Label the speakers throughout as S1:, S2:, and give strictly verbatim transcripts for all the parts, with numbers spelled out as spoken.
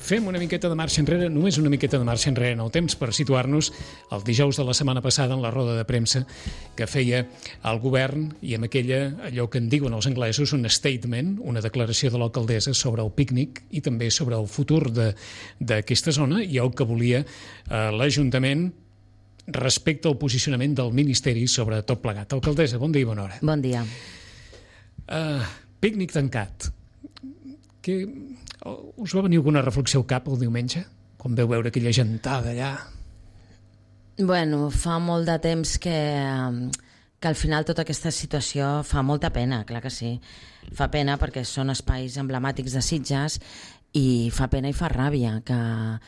S1: Fem una miqueta de marxa enrere, només una miqueta de marxa enrere en el temps per situar-nos el dijous de la setmana passada en la roda de premsa que feia el govern i amb aquella, allò que en diuen els anglesos, un statement, una declaració de l'alcaldessa sobre el pícnic i també sobre el futur d'aquesta zona i el que volia eh, l'Ajuntament respecte al posicionament del Ministeri sobre tot plegat. Alcaldessa, bon dia i bona hora.
S2: Bon dia.
S1: Uh, pícnic tancat. Que... Us va venir alguna reflexió al cap el diumenge? Quan veu veure aquella gentada allà?
S2: Bueno, fa molt de temps que, que al final tota aquesta situació fa molta pena, clar que sí. Fa pena perquè són espais emblemàtics de Sitges i fa pena i fa ràbia que,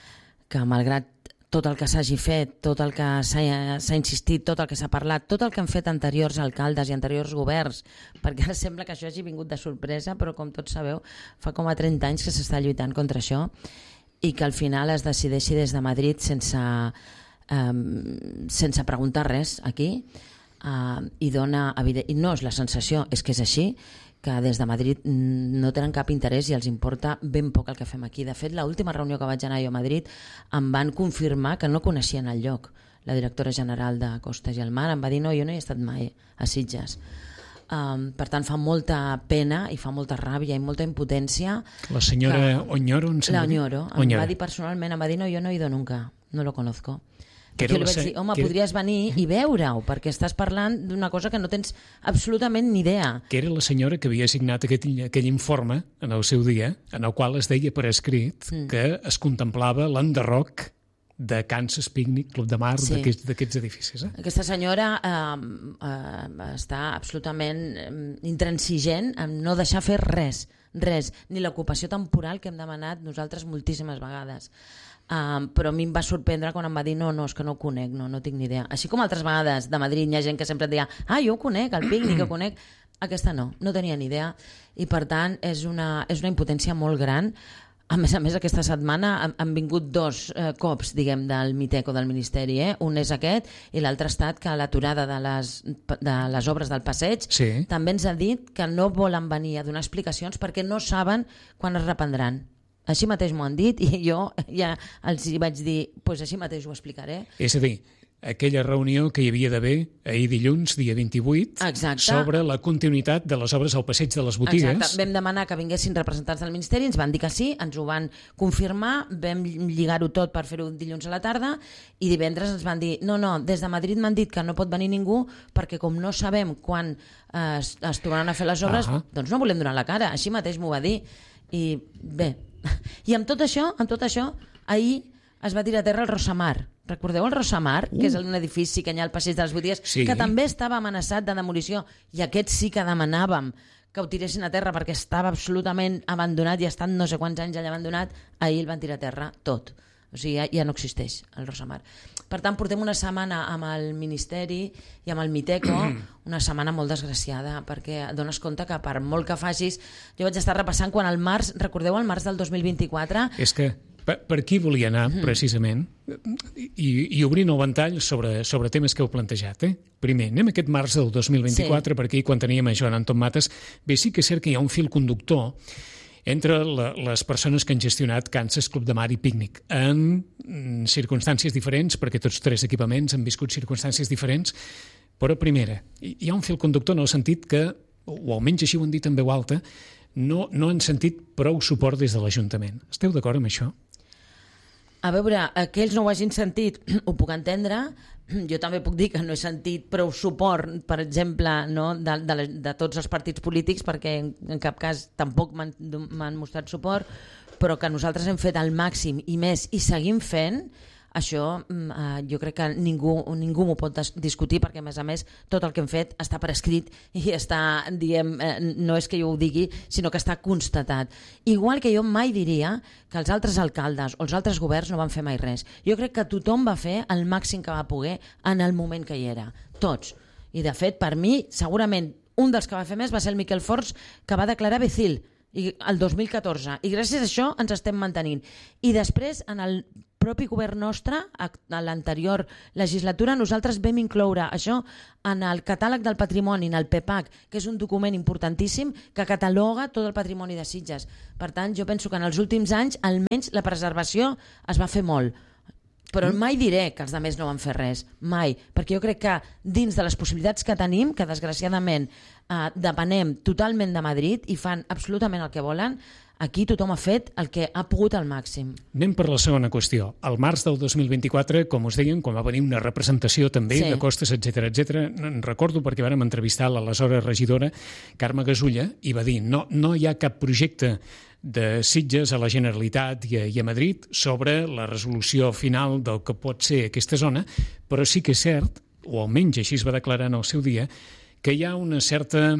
S2: que malgrat tot el que s'hagi fet, tot el que s'ha insistit, tot el que s'ha parlat, tot el que han fet anteriors alcaldes i anteriors governs, perquè ara sembla que això hagi vingut de sorpresa, però com tots sabeu, fa com a trenta anys que s'està lluitant contra això i que al final es decideixi des de Madrid sense, um, sense preguntar res aquí uh, i dona, i no és la sensació, és que és així, que des de Madrid no tenen cap interès i els importa ben poc el que fem aquí. De fet, l'última reunió que vaig anar jo a Madrid em van confirmar que no coneixien el lloc. La directora general de Costes i el Mar em va dir no, jo no hi he estat mai a Sitges. Um, per tant, fa molta pena i fa molta ràbia i molta impotència.
S1: La senyora que... Oñoro, em
S2: sembla? La Oñoro. Em Oñoro. va dir personalment, em va dir no, jo no he ido nunca, no lo conozco. Que jo li vaig dir, home, que... podries venir i veure-ho, perquè estàs parlant d'una cosa que no tens absolutament ni idea.
S1: Que era la senyora que havia signat aquest, aquell informe en el seu dia, en el qual es deia per escrit mm. que es contemplava l'enderroc de Kansas Picnic, Club de Mar, sí. d'aquests edificis. Eh?
S2: Aquesta senyora eh, eh, està absolutament eh, intransigent en no deixar fer res, res, ni l'ocupació temporal que hem demanat nosaltres moltíssimes vegades. Um, però a mi em va sorprendre quan em va dir no, no, és que no ho conec, no, no tinc ni idea. Així com altres vegades de Madrid hi ha gent que sempre et deia ah, jo ho conec, el pícnic, ho conec. Aquesta no, no tenia ni idea i per tant és una, és una impotència molt gran. A més a més, aquesta setmana han, han vingut dos eh, cops, diguem, del Miteco del Ministeri. Eh? Un és aquest i l'altre ha estat que l'aturada de, les, de les obres del passeig
S1: sí.
S2: també ens ha dit que no volen venir a donar explicacions perquè no saben quan es reprendran. Així mateix m'ho han dit i jo ja els vaig dir, doncs així mateix ho explicaré.
S1: És a dir, aquella reunió que hi havia d'haver ahir dilluns, dia vint-i-vuit,
S2: Exacte.
S1: sobre la continuïtat de les obres al passeig de les botigues.
S2: Exacte. Vam demanar que vinguessin representants del Ministeri, ens van dir que sí, ens ho van confirmar, vam lligar-ho tot per fer-ho dilluns a la tarda i divendres ens van dir, no, no, des de Madrid m'han dit que no pot venir ningú perquè com no sabem quan eh, es, es tornaran a fer les obres, uh-huh. doncs no volem donar la cara, així mateix m'ho va dir. I bé, i amb tot això, amb tot això, ahir es va tirar a terra el Rosamar. Recordeu el Rosamar, uh. que és un edifici que hi ha al passeig de les botigues, sí. que també estava amenaçat de demolició, i aquest sí que demanàvem que ho tiressin a terra perquè estava absolutament abandonat i ha estat no sé quants anys allà abandonat, ahir el van tirar a terra tot. O sigui, ja, ja no existeix el Rosamar. Per tant, portem una setmana amb el Ministeri i amb el Miteco, una setmana molt desgraciada, perquè dones compte que per molt que facis... Jo vaig estar repassant quan al març, recordeu el març del dos mil vint-i-quatre...
S1: És que per, per aquí volia anar, precisament, i, i obrint el ventall sobre, sobre temes que heu plantejat. Eh? Primer, anem a aquest març del dos mil vint-i-quatre, sí. per aquí, quan teníem a Joan Anton Mates, bé, sí que és cert que hi ha un fil conductor entre la, les persones que han gestionat Kansas Club de Mar i Pícnic en mm, circumstàncies diferents, perquè tots tres equipaments han viscut circumstàncies diferents, però primera, hi ha un fil conductor en el sentit que, o almenys així ho han dit en veu alta, no, no han sentit prou suport des de l'Ajuntament. Esteu d'acord amb això?
S2: A veure, que ells no ho hagin sentit, ho puc entendre. Jo també puc dir que no he sentit prou suport, per exemple, no, de, de, de tots els partits polítics, perquè en, en cap cas tampoc m'han mostrat suport, però que nosaltres hem fet el màxim i més, i seguim fent, això eh, jo crec que ningú, ningú m'ho pot discutir, perquè a més a més tot el que hem fet està per escrit i està, diem, eh, no és que jo ho digui, sinó que està constatat. Igual que jo mai diria que els altres alcaldes o els altres governs no van fer mai res. Jo crec que tothom va fer el màxim que va poder en el moment que hi era. Tots. I de fet, per mi, segurament un dels que va fer més va ser el Miquel Forns, que va declarar Becil i el dos mil catorze, i gràcies a això ens estem mantenint. I després, en el propi govern nostre, a l'anterior legislatura, nosaltres vam incloure això en el catàleg del patrimoni, en el P E P A C, que és un document importantíssim que cataloga tot el patrimoni de Sitges. Per tant, jo penso que en els últims anys, almenys la preservació es va fer molt. Però mai diré que els altres no van fer res, mai, perquè jo crec que dins de les possibilitats que tenim, que desgraciadament eh, depenem totalment de Madrid i fan absolutament el que volen, aquí tothom ha fet el que ha pogut al màxim.
S1: Anem per la segona qüestió. Al març del dos mil vint-i-quatre, com us deien, quan va venir una representació també sí. de costes, etcètera, etcètera, en recordo perquè vàrem entrevistar l'aleshores regidora Carme Gasulla i va dir no, no hi ha cap projecte de Sitges a la Generalitat i a, i a Madrid sobre la resolució final del que pot ser aquesta zona, però sí que és cert, o almenys així es va declarar en el seu dia, que hi ha una certa,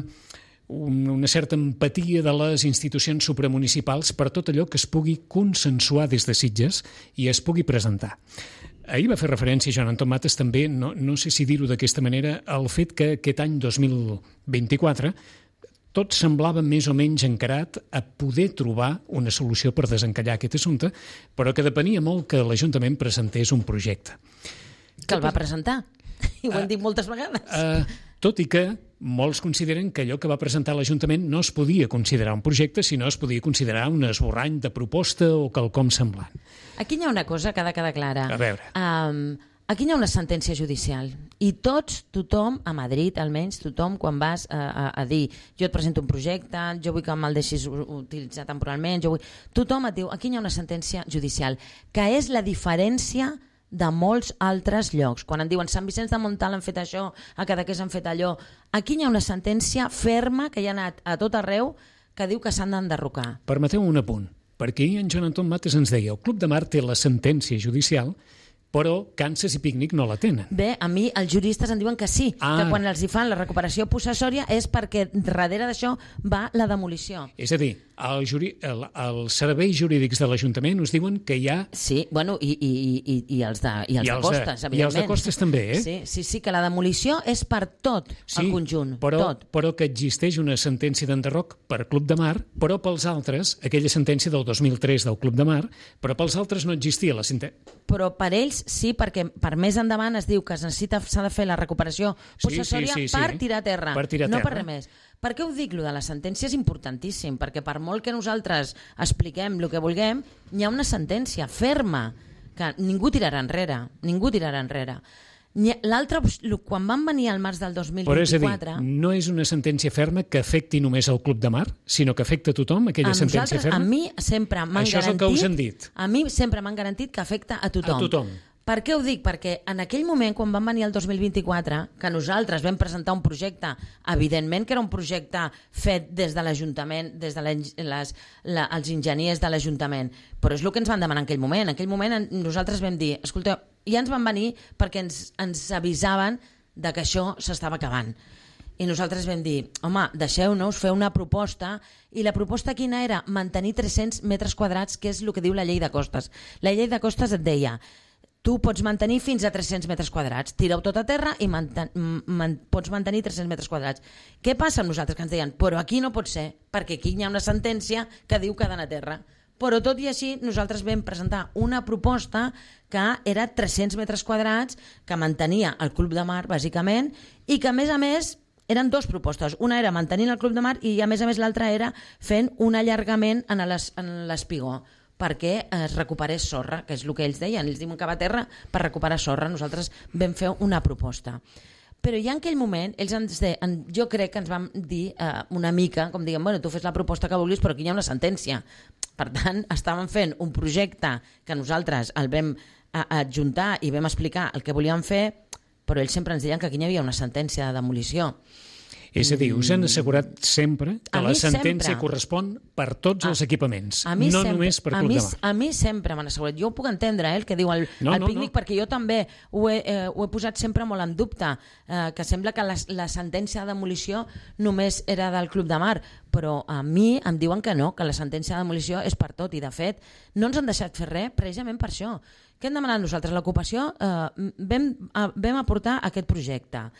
S1: una certa empatia de les institucions supramunicipals per tot allò que es pugui consensuar des de Sitges i es pugui presentar. Ahir va fer referència Joan Anton Mates també, no, no sé si dir-ho d'aquesta manera, al fet que aquest any dos mil vint-i-quatre tot semblava més o menys encarat a poder trobar una solució per desencallar aquest assumpte, però que depenia molt que l'Ajuntament presentés un projecte.
S2: Que el va presentar, i ho hem dit moltes vegades.
S1: Uh, tot i que molts consideren que allò que va presentar l'Ajuntament no es podia considerar un projecte, sinó es podia considerar un esborrany de proposta o quelcom semblant.
S2: Aquí hi ha una cosa que ha de quedar clara.
S1: A veure.
S2: Um, Aquí hi ha una sentència judicial i tots, tothom, a Madrid almenys, tothom quan vas a, a, a dir jo et presento un projecte, jo vull que me'l deixis utilitzar temporalment, jo vull... tothom et diu, aquí hi ha una sentència judicial, que és la diferència de molts altres llocs. Quan en diuen Sant Vicenç de Montalt han fet això, a Cadaqués han fet allò, aquí hi ha una sentència ferma que hi ha anat a tot arreu que diu que s'han d'enderrocar.
S1: Permeteu un apunt, perquè ahir en Joan Anton Mates ens deia el Club de Mar té la sentència judicial però Kansas i Pícnic no la tenen.
S2: Bé, a mi els juristes em diuen que sí,
S1: ah.
S2: que quan els hi fan la recuperació possessòria és perquè darrere d'això va la demolició.
S1: És a dir, el juri, el, els serveis jurídics de l'Ajuntament us diuen que hi ha...
S2: Sí, bueno, i, i, i, i els de, i els I els de Costes, evidentment.
S1: I els de Costes també, eh?
S2: Sí, sí, sí, que la demolició és per tot
S1: sí,
S2: el conjunt,
S1: però,
S2: tot.
S1: però que existeix una sentència d'enderroc per Club de Mar, però pels altres, aquella sentència del dos mil tres del Club de Mar, però pels altres no existia la sentència.
S2: Però per ells sí, perquè per més endavant es diu que es necessita, s'ha de fer la recuperació possessòria
S1: sí, sí, sí,
S2: per
S1: sí.
S2: tirar a terra,
S1: per tirar a
S2: no
S1: terra.
S2: per res més. Per què ho dic, lo de la sentència és importantíssim, perquè per molt que nosaltres expliquem el que vulguem, hi ha una sentència ferma, que ningú tirarà enrere, ningú tirarà enrere. L'altre, quan van venir al març del dos mil vint-i-quatre...
S1: Però és a dir, no és una sentència ferma que afecti només el Club de Mar, sinó que afecta a tothom, aquella a sentència ferma?
S2: A mi sempre m'han garantit...
S1: Això és el que us han dit.
S2: A mi sempre m'han garantit que afecta a tothom.
S1: A tothom.
S2: Per què ho dic? Perquè en aquell moment, quan van venir el dos mil vint-i-quatre, que nosaltres vam presentar un projecte, evidentment que era un projecte fet des de l'Ajuntament, des de les, les, la, els enginyers de l'Ajuntament, però és el que ens van demanar en aquell moment. En aquell moment nosaltres vam dir, escolteu, ja ens van venir perquè ens, ens avisaven de que això s'estava acabant. I nosaltres vam dir, home, deixeu-nos fer una proposta, i la proposta quina era? Mantenir tres-cents metres quadrats, que és el que diu la llei de costes. La llei de costes et deia, tu pots mantenir fins a tres-cents metres quadrats, tireu tot a terra i manten, man, pots mantenir tres-cents metres quadrats. Què passa amb nosaltres? Que ens deien, però aquí no pot ser, perquè aquí hi ha una sentència que diu que ha d'anar a terra. Però tot i així nosaltres vam presentar una proposta que era tres-cents metres quadrats, que mantenia el Club de Mar, bàsicament, i que a més a més eren dues propostes. Una era mantenint el Club de Mar i a més a més l'altra era fent un allargament en l'espigó, perquè es recuperés sorra, que és el que ells deien, ells diuen que va a terra per recuperar sorra, nosaltres vam fer una proposta. Però ja en aquell moment, ells ens de, en, jo crec que ens vam dir eh, una mica, com diguem, bueno, tu fes la proposta que vulguis, però aquí hi ha una sentència. Per tant, estàvem fent un projecte que nosaltres el vam adjuntar i vam explicar el que volíem fer, però ells sempre ens deien que aquí hi havia una sentència de demolició.
S1: És a dir, us han assegurat sempre que la sentència sempre correspon per tots els equipaments, no sempre, només per Club de Mar.
S2: A mi sempre m'han assegurat. Jo ho puc entendre, eh, el que diu el, no, el no, Pícnic, no. Perquè jo també ho he, eh, ho he posat sempre molt en dubte, eh, que sembla que la, la sentència de demolició només era del Club de Mar, però a mi em diuen que no, que la sentència de demolició és per tot, i de fet no ens han deixat fer res precisament per això. Què hem demanat nosaltres? L'ocupació, eh, vam, vam aportar aquest projecte.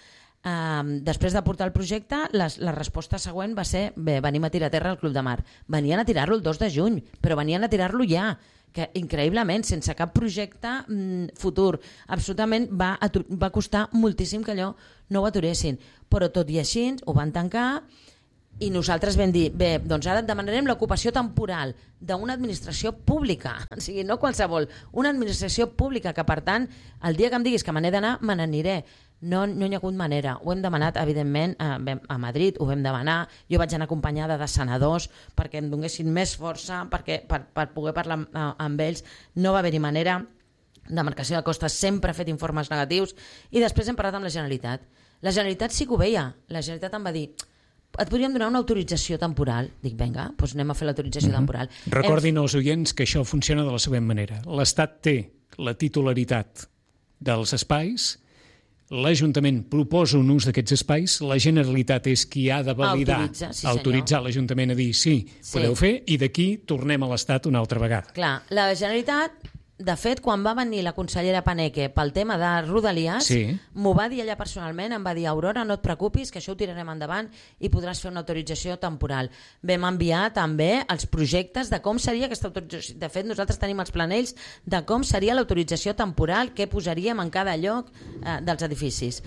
S2: Uh, després d'aportar el projecte, les, la resposta següent va ser, bé, venim a tirar a terra el Club de Mar. Venien a tirar-lo el dos de juny, però venien a tirar-lo ja. que increïblement, sense cap projecte mm, futur, absolutament va, va costar moltíssim que allò no ho aturessin. Però tot i així ho van tancar i nosaltres vam dir, bé, doncs ara et demanarem l'ocupació temporal d'una administració pública, o sigui, no qualsevol, una administració pública que, per tant, el dia que em diguis que me n'he d'anar, me n'aniré. No, no hi ha hagut manera. Ho hem demanat, evidentment, a, a Madrid, ho vam demanar. Jo vaig anar acompanyada de senadors perquè em donessin més força, perquè, per, per poder parlar amb, amb ells. No va haver-hi manera. Demarcació de Costes sempre ha fet informes negatius i després hem parlat amb la Generalitat. La Generalitat sí que ho veia. La Generalitat em va dir... et podríem donar una autorització temporal. Dic, vinga, doncs anem a fer l'autorització mm-hmm. temporal.
S1: Recordin als oients que això funciona de la següent manera. L'Estat té la titularitat dels espais, l'Ajuntament proposa un ús d'aquests espais, la Generalitat és qui ha de validar,
S2: Autoritza, sí,
S1: autoritzar l'Ajuntament a dir sí, sí, podeu fer, i d'aquí tornem a l'Estat una altra vegada.
S2: Clar, la Generalitat... De fet, quan va venir la consellera Paneque pel tema de Rodalies, sí. m'ho va dir ella personalment, em va dir, Aurora, no et preocupis, que això ho tirarem endavant i podràs fer una autorització temporal. Vam enviar també els projectes de com seria aquesta autorització. De fet, nosaltres tenim els planells de com seria l'autorització temporal, què posaríem en cada lloc eh, dels edificis.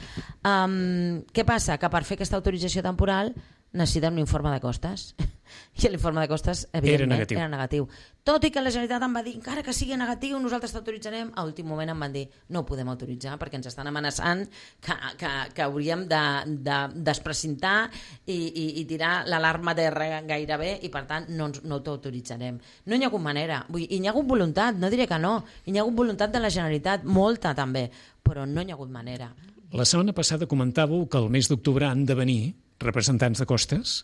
S2: Um, què passa? Que per fer aquesta autorització temporal necessitem un informe de costes. I l'informe de costes, evidentment, era negatiu. era negatiu. Tot i que la Generalitat em va dir, encara que sigui negatiu, nosaltres t'autoritzarem. A últim moment em van dir, no ho podem autoritzar perquè ens estan amenaçant que, que, que hauríem de, de desprecintar i, i, i tirar l'alarma de gairebé i, per tant, no, no t'autoritzarem. No hi ha hagut manera. Vull dir, hi ha hagut voluntat, no diré que no. Hi ha hagut voluntat de la Generalitat, molta també, però no hi ha hagut manera.
S1: La setmana passada comentàveu que el mes d'octubre han de venir representants de Costes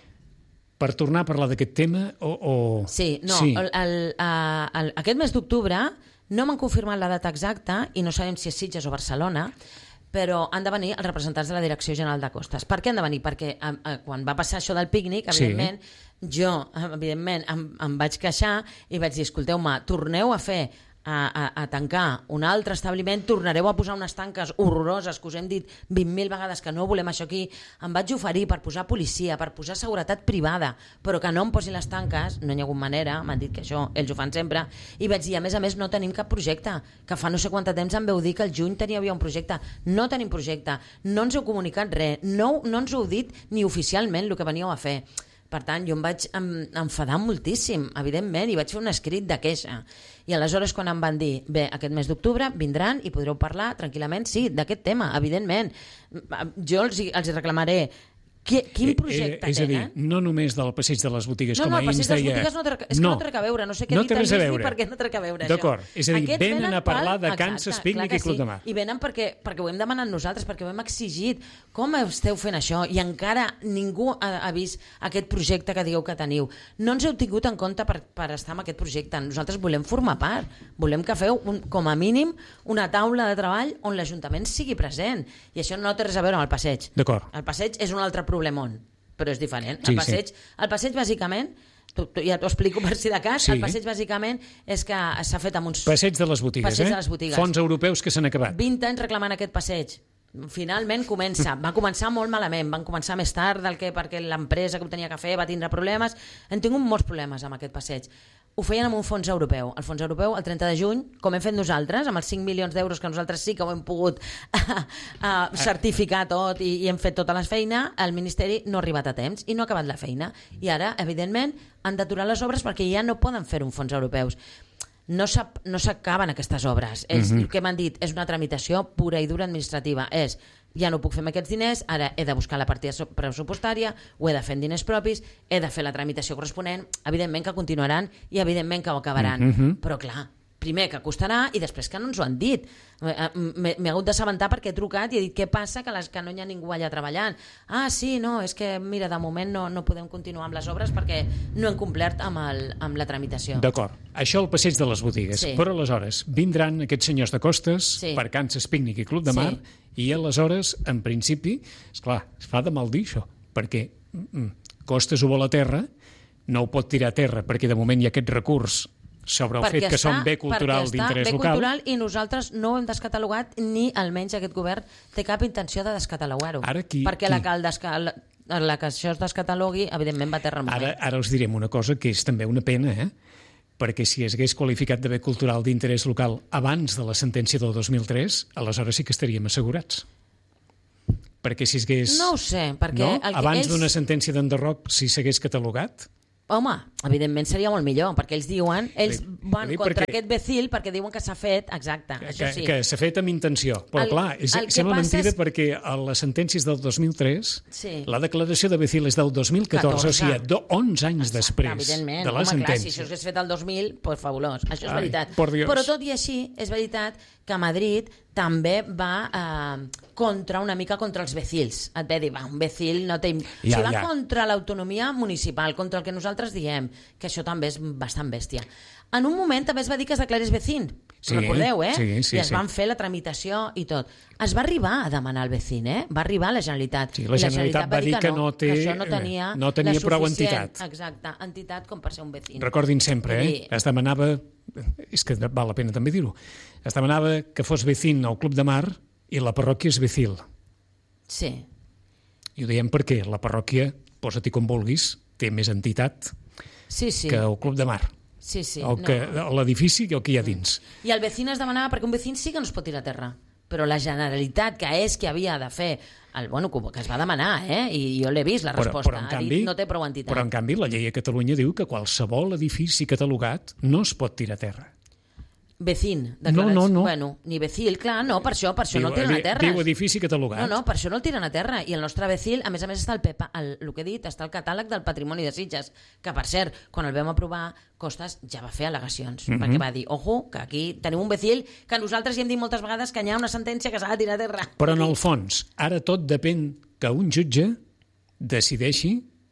S1: per tornar a parlar d'aquest tema o... o...
S2: Sí, no, sí. El, el, el, aquest mes d'octubre no m'han confirmat la data exacta i no sabem si és Sitges o Barcelona, però han de venir els representants de la Direcció General de Costes. Per què han de venir? Perquè a, a, quan va passar això del pícnic, evidentment, sí. jo evidentment em, em vaig queixar i vaig dir, escolteu-me, torneu a fer A, a, a tancar un altre establiment, tornareu a posar unes tanques horroroses que us hem dit vint mil vegades que no volem això aquí. Em vaig oferir per posar policia, per posar seguretat privada, però que no em posin les tanques, no hi ha hagut manera, m'han dit que això ells ho fan sempre, i vaig dir, a més a més no tenim cap projecte, que fa no sé quant temps em veu dir que el juny teníeu un projecte. No tenim projecte, no ens heu comunicat res, no, no ens heu dit ni oficialment el que veníeu a fer. Per tant, jo em vaig enfadar moltíssim, evidentment, i vaig fer un escrit de queixa. I aleshores, quan em van dir, bé, aquest mes d'octubre vindran i podreu parlar tranquil·lament, sí, d'aquest tema, evidentment. Jo els, els reclamaré quin projecte
S1: eh, és
S2: tenen?
S1: És a dir, no només del passeig de les botigues,
S2: no,
S1: com
S2: no,
S1: ahir ens deia...
S2: No, no, el passeig de les botigues no té, és que no, no té res a veure, no sé què
S1: no
S2: he dit al Lluís perquè no té res a veure, això.
S1: D'acord, és a dir,
S2: Aquests
S1: venen, venen a parlar de Kansas,
S2: exacte,
S1: Pícnic i Club de Mar.
S2: I venen perquè, perquè ho hem demanat nosaltres, perquè ho hem exigit. Com esteu fent això? I encara ningú ha, ha vist aquest projecte que dieu que teniu. No ens heu tingut en compte per, per estar en aquest projecte. Nosaltres volem formar part. Volem que feu, un, com a mínim, una taula de treball on l'Ajuntament sigui present. I això no té res a veure amb el passeig.
S1: D'acord.
S2: El passeig és un altre problemón, però és diferent.
S1: Sí,
S2: el, passeig, sí. el passeig, bàsicament, tu, tu, ja t'ho explico per si de cas, sí. El passeig, bàsicament, és que s'ha fet amb uns...
S1: Passeig de les botigues,
S2: passeig
S1: eh?
S2: De les botigues.
S1: Fons europeus que s'han acabat.
S2: vint anys reclamant aquest passeig. Finalment comença. Va començar molt malament. Van començar més tard del que perquè l'empresa que ho tenia que fer va tindre problemes. Hem tingut molts problemes amb aquest passeig. Ho feien amb un fons europeu. El fons europeu, el trenta de juny, com hem fet nosaltres, amb els cinc milions d'euros que nosaltres sí que ho hem pogut uh, certificar tot i, i hem fet tota la feina, el Ministeri no ha arribat a temps i no ha acabat la feina. I ara, evidentment, han d'aturar les obres perquè ja no poden fer un fons europeus. No s'acaben aquestes obres. Ells, uh-huh. El que m'han dit és una tramitació pura i dura administrativa. És, ja no puc fer amb aquests diners, ara he de buscar la partida pressupostària, ho he de fer en diners propis, he de fer la tramitació corresponent, evidentment que continuaran i evidentment que ho acabaran. Uh-huh. Però clar, primer que costarà i després que no ens ho han dit. M'he hagut d'assabentar perquè he trucat i he dit què passa que, les, que no hi ha ningú allà treballant. Ah, sí, no, és que mira, de moment no, no podem continuar amb les obres perquè no hem complert amb, el, amb la tramitació.
S1: D'acord, això el passeig de les botigues. Sí. Però aleshores vindran aquests senyors de Costes sí. per Kansas Pícnic i Club de Mar sí. i aleshores, en principi, esclar, es fa de mal dir això, perquè mm, Costes ho vol a terra, no ho pot tirar a terra perquè de moment hi ha aquest recurs sobre el
S2: perquè
S1: fet que
S2: està,
S1: són bé cultural d'interès local.
S2: Cultural i nosaltres no ho hem descatalogat ni almenys aquest govern té cap intenció de descatalogar-ho.
S1: Qui,
S2: perquè
S1: qui?
S2: La, que el descal... la que això es descatalogui, evidentment va a terra
S1: ara, ara us direm una cosa que és també una pena, eh? perquè si es hagués qualificat de bé cultural d'interès local abans de la sentència del dos mil tres, aleshores sí que estaríem assegurats. Perquè si es hagués...
S2: No ho sé, perquè...
S1: No?
S2: El que
S1: Abans
S2: ells...
S1: d'una sentència d'enderroc, si s'hagués catalogat...
S2: Home, evidentment seria molt millor, perquè ells diuen, ells van
S1: dir,
S2: contra
S1: perquè...
S2: aquest becil perquè diuen que s'ha fet, exacte,
S1: que,
S2: això sí.
S1: Que s'ha fet amb intenció. Però
S2: el,
S1: clar, és, sembla mentida és... perquè a les sentències del dos mil tres, sí. La declaració de Becil és del dos mil catorze, catorze. O sigui, onze anys exacte, després de la home, sentència.
S2: Clar, si això s'hagués fet el dos mil, pues fabulós, això és
S1: Ai,
S2: veritat.
S1: Però
S2: tot i així, és veritat que Madrid també va eh, contra una mica contra els becils. Et ve dir, va, un becil no té... Ja, o sigui, va ja. contra l'autonomia municipal, contra el que nosaltres diem, que això també és bastant bèstia. En un moment també es va dir que es declarés vecín, sí, recordeu, eh?
S1: Sí, sí,
S2: I es
S1: sí.
S2: van fer la tramitació i tot. Es va arribar a demanar el vecín, eh? Va arribar a la Generalitat.
S1: Sí, la, la Generalitat va dir que no, que, no té,
S2: que això no tenia,
S1: no tenia prou entitat.
S2: Exacte, entitat com per ser un vecín.
S1: Recordin sempre, eh? Es demanava, és que val la pena també dir-ho, es demanava que fos vecín al Club de Mar i la parròquia és Becil.
S2: Sí.
S1: I ho diem perquè la parròquia, posa-t'hi com vulguis, té més entitat
S2: sí, sí.
S1: que el Club de Mar.
S2: Sí, sí.
S1: El que,
S2: no.
S1: L'edifici i el que hi ha dins.
S2: I el vecín es demanava perquè un vecín sí que no es pot tirar a terra, però la Generalitat, que és que havia de fer el, bueno, que es va demanar, eh? I jo l'he vist, la resposta, però, però ha canvi, dit no té prou entitat.
S1: Però en canvi la llei a Catalunya diu que qualsevol edifici catalogat no es pot tirar a terra.
S2: Vecín,
S1: declarats. No, no, no.
S2: Bueno, ni vecil, clar, no, per això, per això
S1: diu,
S2: no el tiren a terra.
S1: Diu edifici catalogat.
S2: No, no, per això no el tiren a terra. I el nostre vecil, a més a més, està el, pepa, el, el que he dit, està el catàleg del patrimoni de Sitges, que, per cert, quan el vam aprovar, Costas ja va fer al·legacions, mm-hmm. perquè va dir, ojo, que aquí tenim un vecil que nosaltres hi hem dit moltes vegades que hi ha una sentència que s'ha de tirar a terra.
S1: Però en el fons, ara tot depèn que un jutge decideixi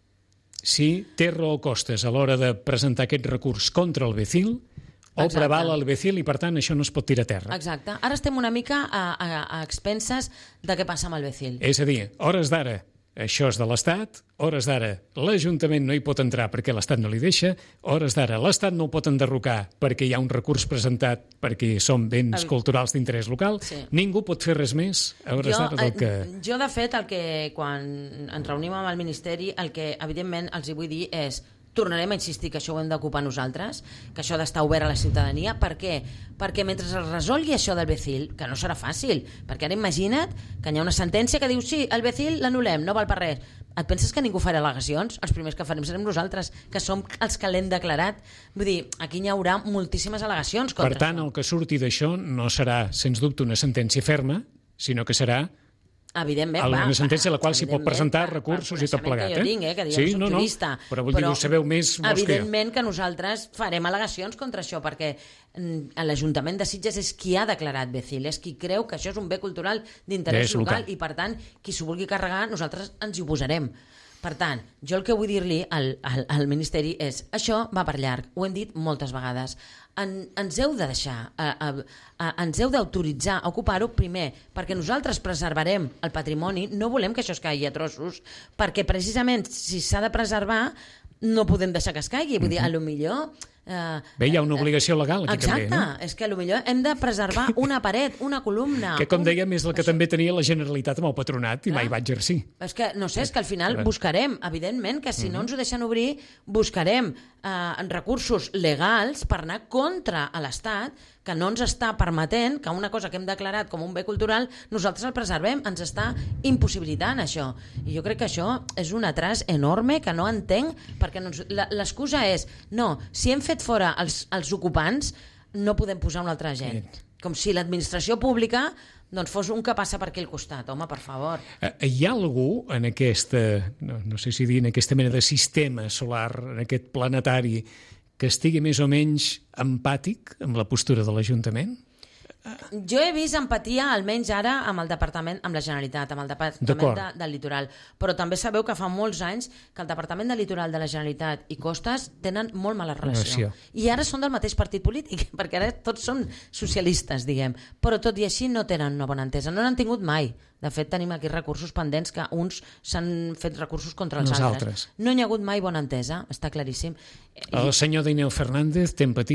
S1: si té raó Costas a l'hora de presentar aquest recurs contra el vecil o
S2: Exacte.
S1: Preval el vecil i, per tant, això no es pot tirar a terra.
S2: Exacte. Ara estem una mica a, a, a expenses de què passa amb el vecil.
S1: És a dir, hores d'ara, això és de l'Estat, hores d'ara, l'Ajuntament no hi pot entrar perquè l'Estat no li deixa, hores d'ara, l'Estat no ho pot enderrocar perquè hi ha un recurs presentat perquè són béns el... culturals d'interès local, sí. Ningú pot fer res més a hores d'ara del que...
S2: Jo, de fet, el que quan ens reunim amb el Ministeri, el que, evidentment, els hi vull dir és tornarem a insistir que això ho hem d'ocupar nosaltres, que això ha d'estar obert a la ciutadania. Per què? Perquè mentre es resolgui això del vecil, que no serà fàcil, perquè ara imagina't que hi ha una sentència que diu sí, el vecil l'anul·lem, no val per res. Et penses que ningú farà al·legacions? Els primers que farem serem nosaltres, que som els que l'hem declarat. Vull dir, aquí hi haurà moltíssimes al·legacions contra
S1: Per tant,
S2: això.
S1: El que surti d'això no serà, sens dubte, una sentència ferma, sinó que serà
S2: evidentment,
S1: una
S2: va,
S1: sentència a la qual s'hi pot presentar
S2: va,
S1: recursos
S2: va,
S1: i tot plegat.
S2: Que jo tinc, eh, que
S1: sí,
S2: jo
S1: no,
S2: soc
S1: no,
S2: jurista.
S1: Però vull dir, ho sabeu més
S2: evidentment
S1: que...
S2: que nosaltres farem al·legacions contra això, perquè l'Ajuntament de Sitges és qui ha declarat Becil, és qui creu que això és un bé cultural d'interès local, local i, per tant, qui s'ho vulgui carregar, nosaltres ens hi oposarem. Per tant, jo el que vull dir-li al, al, al Ministeri és això va per llarg, ho hem dit moltes vegades. En, ens heu de deixar, a, a, a, ens heu d'autoritzar a ocupar-ho primer, perquè nosaltres preservarem el patrimoni, no volem que això es caigui a trossos, perquè precisament si s'ha de preservar no podem deixar que es caigui, vull dir, a lo millor... Uh,
S1: Bé, hi ha una obligació legal aquí
S2: exacte,
S1: també, no?
S2: És que potser hem de preservar una paret, una columna...
S1: Que, com
S2: un...
S1: dèiem, és la que això. També tenia la Generalitat amb el patronat i mai va exercir.
S2: És que, no sé, és que al final buscarem, evidentment, que si no ens ho deixen obrir, buscarem eh, recursos legals per anar contra a l'Estat, que no ens està permetent que una cosa que hem declarat com un bé cultural nosaltres el preservem, ens està impossibilitant això. I jo crec que això és un atras enorme que no entenc, perquè no ens... l'excusa és no, si hem fet fora els, els ocupants no podem posar una altra gent. Com si l'administració pública doncs fos un que passa per aquí al costat. Home, per favor.
S1: Hi ha algú en aquesta, no, no sé si dir, en aquesta mena de sistema solar, en aquest planetari, que estigui més o menys empàtic amb la postura de l'Ajuntament?
S2: Jo he vist empatia, almenys ara, amb el Departament, amb la Generalitat, amb el Departament de, del Litoral. Però també sabeu que fa molts anys que el Departament del Litoral de la Generalitat i Costes tenen molt mala relació. I ara són del mateix partit polític, perquè ara tots són socialistes, diguem. Però tot i així no tenen una bona entesa. No n'han tingut mai. De fet, tenim aquí recursos pendents que uns s'han fet recursos contra els
S1: Nosaltres.
S2: altres. No hi ha hagut mai bona entesa, està claríssim.
S1: El senyor Dainel Fernández té empatia?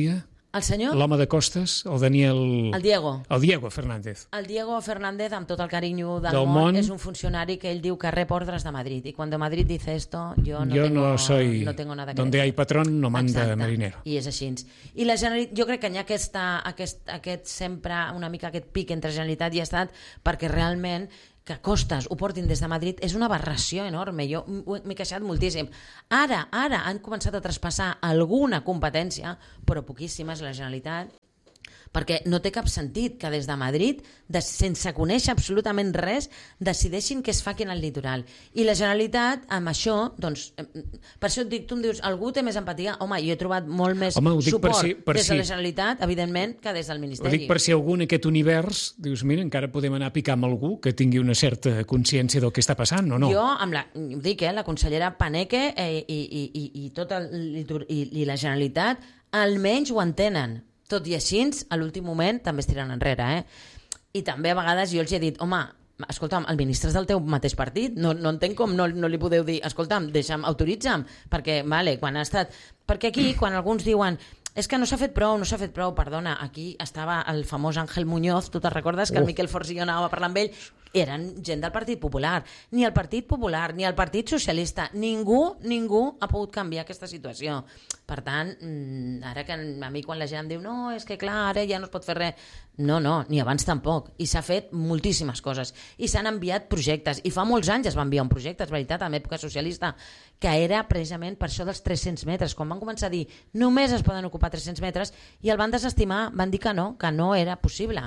S2: El senyor?
S1: L'home de costes, el Daniel...
S2: El Diego.
S1: El Diego Fernández.
S2: El Diego Fernández, amb tot el carinyo del,
S1: del
S2: món,
S1: món,
S2: és un funcionari que ell diu que rep ordres de Madrid. I quan Madrid dice esto, jo no,
S1: jo
S2: tengo,
S1: no soy...
S2: no tengo nada que
S1: donde hay patrón no manda
S2: Exacte.
S1: marinero.
S2: I és així. I la Generalitat, jo crec que hi ha aquesta, aquest, aquest sempre, una mica aquest pic entre Generalitat i Estat, perquè realment que costes ho portin des de Madrid és una aberració enorme. Jo m'he queixat moltíssim. Ara, ara han començat a traspassar alguna competència, però poquíssimes, la Generalitat, perquè no té cap sentit que des de Madrid, de, sense conèixer absolutament res, decideixin què es fa aquí en el litoral. I la Generalitat, amb això, doncs, per això et dic, tu em dius, algú té més empatia? Home, jo he trobat molt més
S1: Home,
S2: suport
S1: per si, per
S2: des
S1: si.
S2: de la Generalitat, evidentment, que des del
S1: Ho
S2: Ministeri.
S1: dic per si algú en aquest univers dius, mira, encara podem anar a picar amb algú que tingui una certa consciència del que està passant, o no?
S2: Jo, amb la, ho dic, eh, la consellera Paneque eh, i, i, i, i, tot el, i, i la Generalitat almenys ho entenen. Tot i així, a l'últim moment també es tiren enrere. Eh? I també a vegades jo els he dit, home, escolta'm, el ministre és del teu mateix partit, no, no entenc com no, no li podeu dir, escolta'm, deixa'm, autoritza'm, perquè, vale, quan ha estat... Perquè aquí, quan alguns diuen és que no s'ha fet prou, no s'ha fet prou, perdona, aquí estava el famós Àngel Muñoz, tu te'n recordes que el Miquel Forns i jo anàvem a parlar amb ell, eren gent del Partit Popular, ni el Partit Popular, ni el Partit Socialista, ningú, ningú ha pogut canviar aquesta situació. Per tant, ara que a mi quan la gent em diu no, és que clar, ara ja no es pot fer res, no, no, ni abans tampoc, i s'ha fet moltíssimes coses, i s'han enviat projectes, i fa molts anys es va enviar un projecte, és veritat, en època socialista, que era precisament per això dels tres-cents metres, quan van començar a dir només es poden ocupar tres-cents metres, i el van desestimar, van dir que no, que no era possible.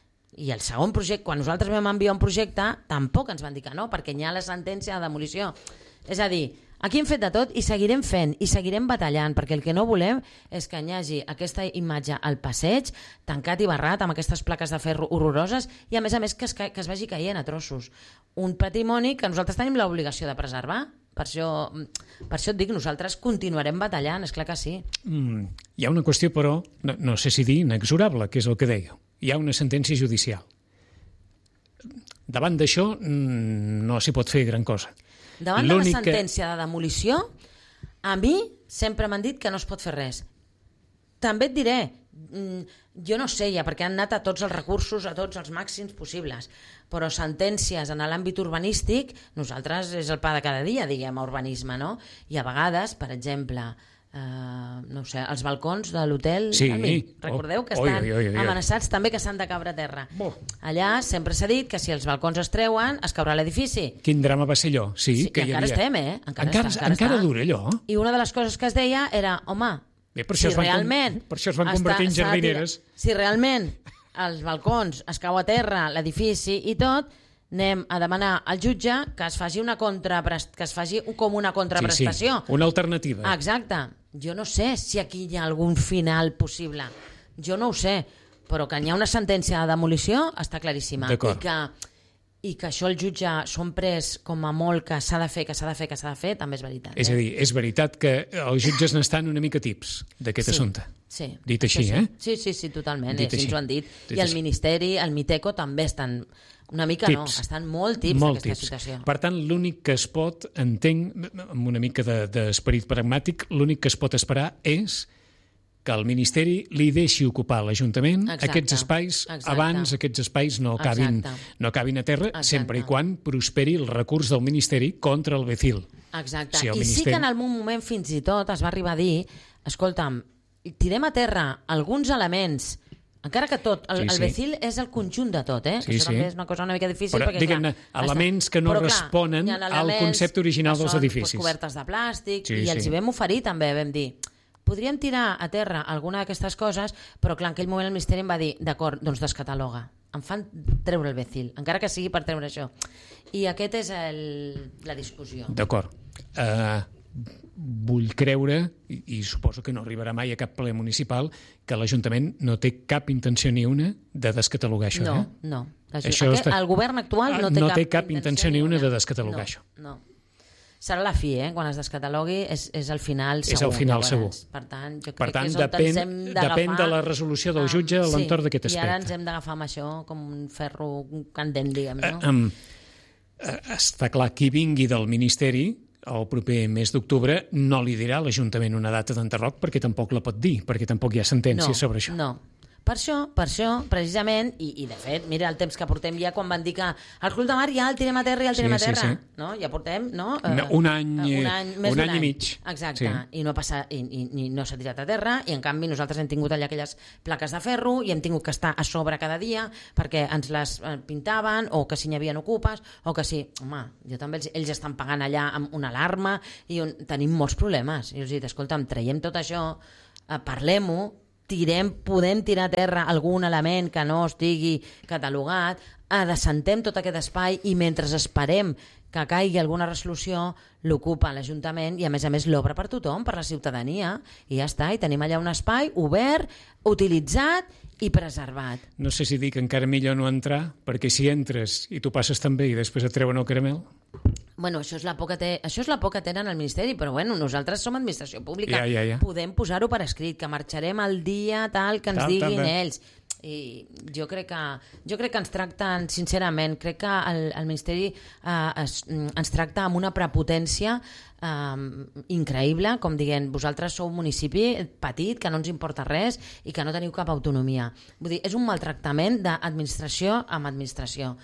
S2: I el segon projecte, quan nosaltres vam enviar un projecte, tampoc ens van dir que no, perquè hi ha la sentència de demolició. És a dir, aquí hem fet de tot i seguirem fent, i seguirem batallant, perquè el que no volem és que hi hagi aquesta imatge al passeig, tancat i barrat, amb aquestes plaques de ferro horroroses, i a més a més que es, ca que es vagi caient a trossos. Un patrimoni que nosaltres tenim l'obligació de preservar. Per això, per això et dic, nosaltres continuarem batallant, és clar que sí.
S1: Mm, hi ha una qüestió, però, no, no sé si dir inexorable, que és el que deia. Hi ha una sentència judicial. Davant d'això no s'hi pot fer gran cosa.
S2: Davant de la sentència de demolició, a mi sempre m'han dit que no es pot fer res. També et diré, jo no sé ja, perquè han anat a tots els recursos, a tots els màxims possibles, però sentències en l'àmbit urbanístic, nosaltres és el pa de cada dia, diguem, a urbanisme, no? I a vegades, per exemple, eh, no sé, els balcons de l'hotel,
S1: sí.
S2: recordeu que
S1: oh,
S2: estan
S1: oi, oi, oi, oi.
S2: amenaçats també que s'han de caure a terra.
S1: Oh.
S2: Allà sempre s'ha dit que si els balcons es treuen, es caurà l'edifici.
S1: Quin drama va ser allò? Sí,
S2: sí
S1: que
S2: i
S1: hi
S2: encara
S1: havia...
S2: estem, eh? Encara,
S1: encara,
S2: està, encara,
S1: encara
S2: està.
S1: dura allò?
S2: I una de les coses que es deia era, home,
S1: Bé, per això
S2: si
S1: es van,
S2: realment...
S1: Per això es van convertir en jardineres.
S2: Si realment els balcons es cau a terra, l'edifici i tot, anem a demanar al jutge que es faci una contraprest... que es faci com una contraprestació.
S1: Sí, sí, una alternativa.
S2: Exacte. Jo no sé si aquí hi ha algun final possible. Jo no ho sé, però que hi ha una sentència de demolició està claríssima.
S1: D'acord.
S2: I que, i que això el jutge s'ho han pres com a molt que s'ha de fer, que s'ha de fer, que s'ha de fer, també és veritat.
S1: És
S2: eh?
S1: a dir, és veritat que els jutges n'estan una mica tips d'aquest
S2: sí,
S1: assumpte.
S2: Sí.
S1: Dit així,
S2: sí.
S1: eh?
S2: Sí, sí, sí, totalment.
S1: Dit
S2: Així
S1: així.
S2: ens ho han dit.
S1: Dit
S2: I el
S1: així.
S2: Ministeri, el Miteco també estan... Una mica
S1: tips.
S2: no, estan molt tips
S1: molt
S2: d'aquesta
S1: tips.
S2: situació.
S1: Per tant, l'únic que es pot, entenc, amb una mica d'esperit de, pragmàtic, l'únic que es pot esperar és que el Ministeri li deixi ocupar l'Ajuntament aquests espais
S2: exacte.
S1: abans aquests espais no acabin, no acabin a terra, exacte. sempre i quan prosperi el recurs del Ministeri contra el Becil.
S2: Exacte.
S1: Si
S2: I
S1: ministeri...
S2: sí que en algun moment fins i tot es va arribar a dir, escolta'm, tirem a terra alguns elements, encara que tot, el, sí, sí. el Becil és el conjunt de tot, eh?
S1: Sí,
S2: Això
S1: sí.
S2: també és una cosa una mica difícil.
S1: Però,
S2: perquè,
S1: diguem-ne,
S2: clar,
S1: elements que no
S2: però,
S1: responen
S2: clar,
S1: al concepte original dels edificis.
S2: Doncs, cobertes de plàstic,
S1: sí,
S2: i els
S1: sí.
S2: hi vam oferir també, vam dir, podríem tirar a terra alguna d'aquestes coses, però clar, en aquell moment el Ministeri em va dir, d'acord, doncs descataloga. Em fan treure el Becil, encara que sigui per treure això. I aquest és el, la discussió.
S1: D'acord. Uh, vull creure, i, i suposo que no arribarà mai a cap ple municipal, que l'Ajuntament no té cap intenció ni una de descatalogar això.
S2: No,
S1: eh?
S2: no.
S1: Això
S2: Aquest,
S1: està...
S2: El govern actual no té,
S1: no
S2: cap,
S1: té cap intenció ni una de descatalogar
S2: no,
S1: això.
S2: No. Serà la fi, eh? Quan es descatalogui és, és el final segur.
S1: És el final segur.
S2: Per tant, jo crec
S1: per tant,
S2: que és on
S1: depèn,
S2: ens hem d'agafar...
S1: depèn de la resolució del jutge a l'entorn
S2: sí,
S1: d'aquest aspecte.
S2: I ara ens hem d'agafar amb això com un ferro candent, diguem, no?
S1: Eh, um, eh, està clar, qui vingui del Ministeri el proper mes d'octubre, no li dirà a l'Ajuntament una data d'enderroc perquè tampoc la pot dir, perquè tampoc hi ha sentència
S2: no,
S1: sobre això.
S2: No, per això, per això, precisament, i, i de fet, mira el temps que portem ja quan van dir que el Club de Mar ja el tirem a terra i el tirem
S1: sí,
S2: a terra,
S1: sí, sí.
S2: no? Ja portem, no?
S1: no un any,
S2: un any, més
S1: un
S2: any,
S1: any i mig.
S2: Exacte, sí. I no passa, i, i, i no s'ha tirat a terra, i en canvi nosaltres hem tingut allà aquelles plaques de ferro i hem tingut que estar a sobre cada dia perquè ens les pintaven, o que si n'hi havia ocupes, o que si, home, jo també ells, ells estan pagant allà amb una alarma i un, tenim molts problemes. I us dic, escolta'm, traiem tot això, eh, parlem-ho, tirem, podem tirar a terra algun element que no estigui catalogat, adesentem tot aquest espai i mentre esperem que caigui alguna resolució l'ocupa l'Ajuntament i a més a més l'obre per tothom, per la ciutadania, i ja està, i tenim allà un espai obert, utilitzat i preservat.
S1: No sé si dic encara millor no entrar, perquè si entres i tu passes també i després et treuen el caramel...
S2: Bueno, això és la por que té, això és la por que tenen al Ministeri, però bueno, nosaltres som administració pública,
S1: ja, ja, ja.
S2: Podem posar-ho per escrit, que marxarem el dia tal que ens tal, diguin tal, ells. I jo crec que jo crec que ens tracten, sincerament, crec que el, el Ministeri eh, es, ens tracta amb una prepotència eh, increïble, com dient, vosaltres sou un municipi petit, que no ens importa res i que no teniu cap autonomia. Vull dir, és un maltractament d'administració amb administració.